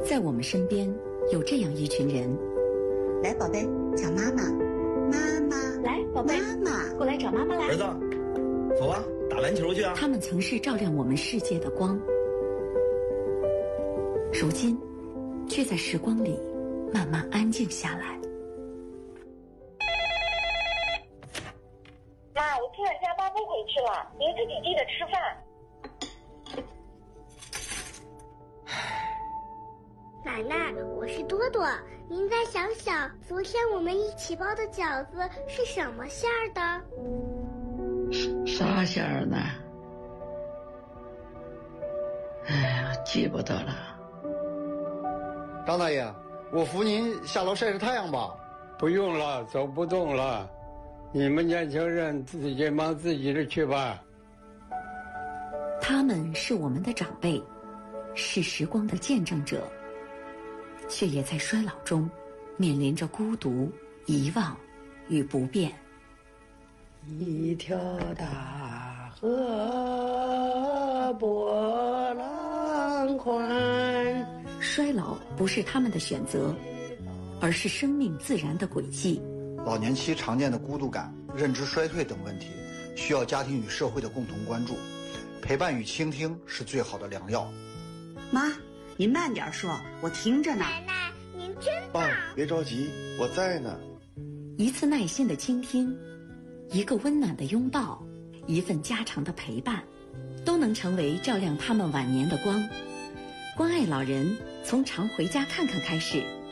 在我们身边有这样一群人。 来，宝贝，叫妈妈，妈妈。 来，宝贝， 妈妈， 过来找妈妈来。 儿子，走啊，打篮球去啊！ 他们曾是照亮我们世界的光，如今却在时光里慢慢安静下来。 妈，我突然加班不回去了，您自己记得吃饭。 奶奶，我是多多，您再想想，昨天我们一起包的饺子是什么馅儿的？ 啥馅儿呢？哎呀，记不得了。 张大爷，我扶您下楼晒晒太阳吧。 不用了，走不动了，你们年轻人自己忙自己的去吧。 他们是我们的长辈，是时光的见证者，却也在衰老中面临着孤独、遗忘与不变。 一条大河波浪宽。 衰老不是他们的选择，而是生命自然的轨迹。 老年期常见的孤独感、认知衰退等问题，需要家庭与社会的共同关注。陪伴与倾听是最好的良药。 妈，您慢点说，我听着呢。 奶奶，您真棒！ 爸，别着急，我在呢。 一次耐心的倾听，一个温暖的拥抱，一份家常的陪伴，都能成为照亮他们晚年的光。关爱老人，从常回家看看开始。